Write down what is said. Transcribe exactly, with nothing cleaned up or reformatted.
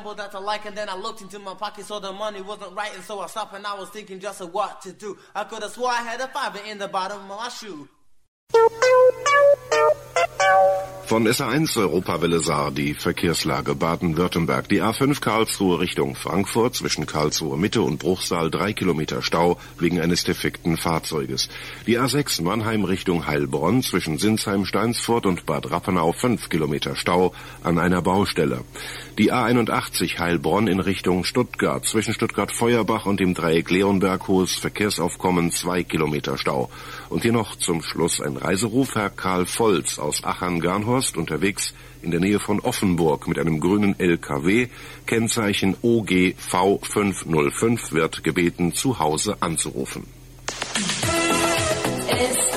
That I like, and then I looked into my pocket, so the money wasn't right, and so I stopped and I was thinking just of what to do. I could have swore I had a fiver in the bottom of my shoe. Von S A eins Europawelle Saar die Verkehrslage Baden-Württemberg. Die A fünf Karlsruhe Richtung Frankfurt zwischen Karlsruhe Mitte und Bruchsal drei Kilometer Stau wegen eines defekten Fahrzeuges. Die A sechs Mannheim Richtung Heilbronn zwischen Sinsheim-Steinsfurt und Bad Rappenau fünf Kilometer Stau an einer Baustelle. Die A einundachtzig Heilbronn in Richtung Stuttgart zwischen Stuttgart-Feuerbach und dem Dreieck Leonberg hohes Verkehrsaufkommen zwei Kilometer Stau. Und hier noch zum Schluss ein Reiseruf. Herr Karl Volz aus Achern-Garnhorst unterwegs in der Nähe von Offenburg mit einem grünen L K W, Kennzeichen O G V fünf null fünf, wird gebeten, zu Hause anzurufen. Es